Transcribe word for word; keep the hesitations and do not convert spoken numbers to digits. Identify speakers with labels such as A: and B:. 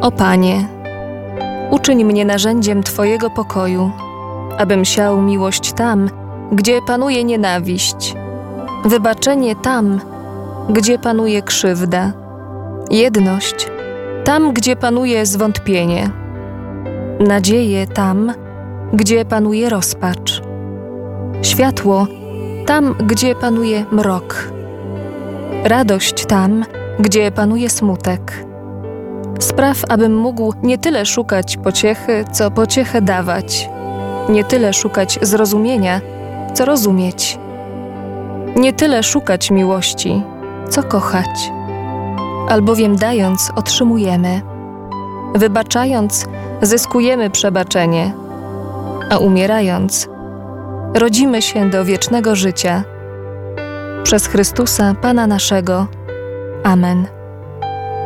A: O Panie, uczyń mnie narzędziem Twojego pokoju, abym siał miłość tam, gdzie panuje nienawiść, wybaczenie tam, gdzie panuje krzywda, jedność tam, gdzie panuje zwątpienie, nadzieję tam, gdzie panuje rozpacz, światło tam, gdzie panuje mrok, radość tam, gdzie panuje smutek. Spraw, abym mógł nie tyle szukać pociechy, co pociechę dawać, nie tyle szukać zrozumienia, co rozumieć, nie tyle szukać miłości, co kochać. Albowiem dając, otrzymujemy, wybaczając, zyskujemy przebaczenie, a umierając, rodzimy się do wiecznego życia. Przez Chrystusa, Pana naszego. Amen.